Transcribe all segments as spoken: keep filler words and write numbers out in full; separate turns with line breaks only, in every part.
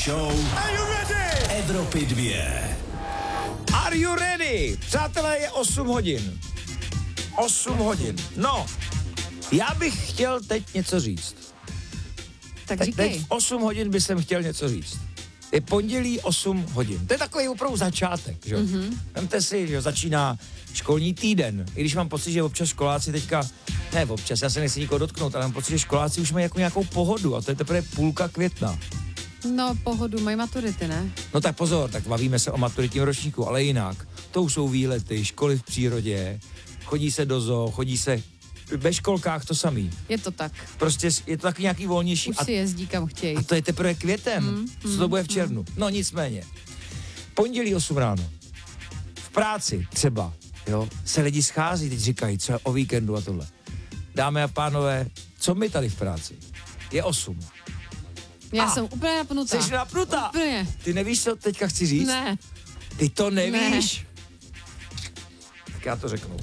show Evropy dvě.
Are you ready? Přátelé, je osm hodin. osm hodin. No, já bych chtěl teď něco říct.
Tak
Te-
říkej.
teď v osm hodin bych jsem chtěl něco říct. Je pondělí osm hodin. To je takový opravdu začátek, že jo? Mm-hmm. Vemte si, že jo, začíná školní týden. I když mám pocit, že občas školáci teďka, ne občas, já se nechci nikoho dotknout, ale mám pocit, že školáci už mají jako nějakou pohodu a to je teprve půlka května.
No, pohodu, mají maturity, ne?
No tak pozor, tak bavíme se o maturitním ročníku, ale jinak. To už jsou výlety, školy v přírodě, chodí se do zoo, chodí se ve školkách to samý.
Je to tak.
Prostě je to taky nějaký volnější.
Už si jezdí kam chtějí.
A to je teprve květem. Mm, Co to
mm,
bude v červnu? Mm. No nicméně. Pondělí osm ráno. V práci třeba, jo, se lidi schází, teď říkají, co je o víkendu a tohle. Dámy a pánové, co my tady v práci? Je osm.
Já
a,
jsem úplně napnutá.
Jsi napnutá?
Úplně.
Ty nevíš, co teďka chci říct?
Ne.
Ty to nevíš?
Ne.
Tak já to řeknu.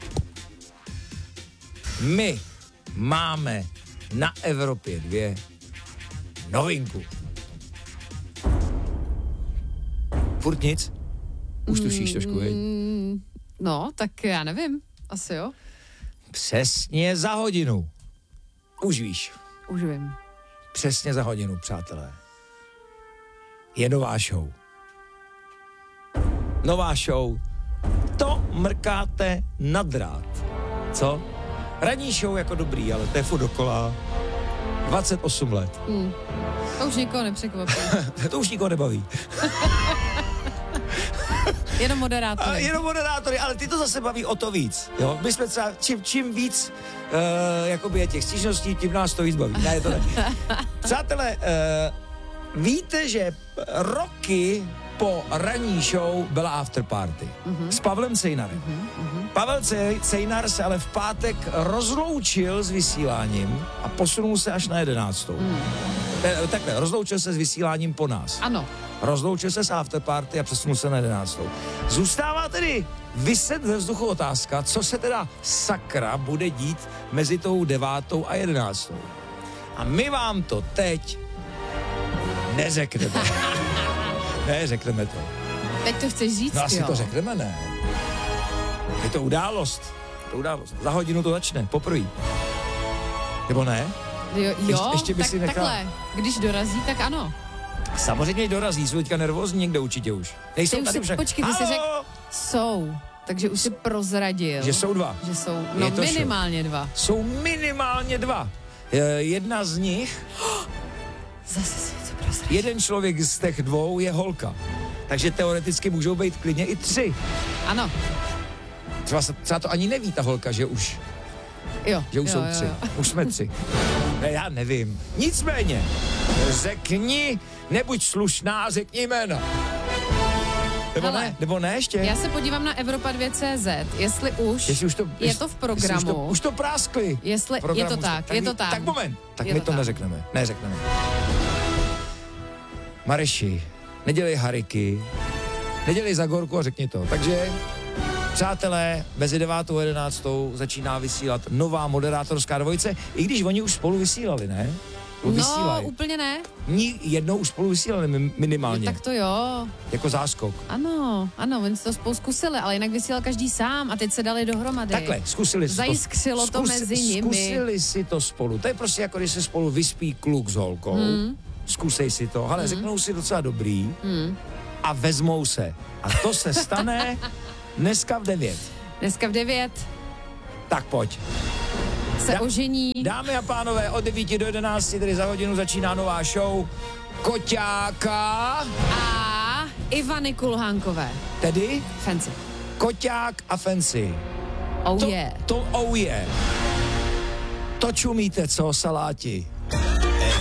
My máme na Evropě dvě novinku. Furt nic? Už tušíš trošku, hej?
Mm, no, tak já nevím. Asi jo.
Přesně za hodinu. Už víš.
Už vím.
Přesně za hodinu, přátelé. Je nová show. Nová show. To mrkáte na drát. Co? Ranní show jako dobrý, ale to je furt dokola. dvacet osm let.
Mm. To už nikoho nepřekvapí.
To už nikoho nebaví.
Jenom moderátory.
A jenom moderátory, ale ty to zase baví o to víc. Jo? My jsme třeba, čím, čím víc uh, jakoby je těch stížností, tím nás to víc baví. Ne, to ne. Přátelé, uh, víte, že roky po ranní show byla afterparty mm-hmm. s Pavlem Cejnarem. Mm-hmm. Pavel Cejnar se ale v pátek rozloučil s vysíláním a posunul se až na jedenáctou. Mm. E, takhle, rozloučil se s vysíláním po nás.
Ano.
Rozloučil se s afterparty a přesunul se na jedenáctou. Zůstává tedy vyset ve vzduchu otázka, co se teda sakra bude dít mezi tou devátou a jedenáctou. A my vám to teď neřekneme. Ne, řekneme to.
Teď to chceš říct,
No asi
jo?
to řekneme, ne. Je to událost. To událost. Za hodinu to začne, poprvé. Nebo ne?
Jo, jo
ještě, ještě by
tak,
si nechal...
takhle. Když dorazí, tak ano.
Samozřejmě dorazí, jsou teďka nervózní někde určitě už. Nejsou
Ty
tady
už si,
však.
počkej, ty jsi řekl, jsou. Takže už si prozradil.
Že jsou dva.
Že jsou, no
Je to
minimálně
show.
dva.
Jsou minimálně dva. E, jedna z nich,
Zase si něco prozradil.
jeden člověk z těch dvou je holka. Takže teoreticky můžou být klidně i tři.
Ano.
Třeba, se, třeba to ani neví ta holka, že už,
Jo.
že už
jo,
jsou
jo,
tři.
jo.
Už jsme tři. Ne, já nevím. Nicméně, řekni, nebuď slušná, řekni jména. Nebo
Hele,
ne? Nebo ne ještě?
Já se podívám na Evropa dva tečka cé zet, jestli už,
Jestli už to,
je to v programu.
Už to, už to práskli.
Jestli, je to tak, je to tak.
Tak moment, tak
Je
my
to
to
tak.
neřekneme. Neřekneme. Mareši, nedělej hariky, nedělej zagorku a řekni to. Takže, přátelé, mezi devátou a jedenáctou začíná vysílat nová moderátorská dvojice, i když oni už spolu vysílali, ne?
No,
Vysílají.
úplně ne.
Ní jednou už spolu vysílali mi- minimálně,
Tak to jo.
jako záskok.
Ano, ano, oni si to spolu zkusili, ale jinak vysílal každý sám a teď se dali dohromady.
Takhle, zkusili si to.
Zajiskřilo to mezi nimi.
Zkusili si to spolu. To je prostě jako, když se spolu vyspí kluk s holkou. Hmm. Zkusej si to. Ale hmm. řeknou si docela dobrý hmm. a vezmou se. A to se stane dneska v devět.
Dneska v devět
Tak pojď.
se
Da-
ožení.
Dámy a pánové, od devíti do jedenácti, tedy za hodinu začíná nová show Koťáka.
A Ivany Kulhánkové.
Tedy
Fancy.
Koťák a Fancy.
Oh
To,
yeah.
to oh yeah. To čumíte, co, saláti?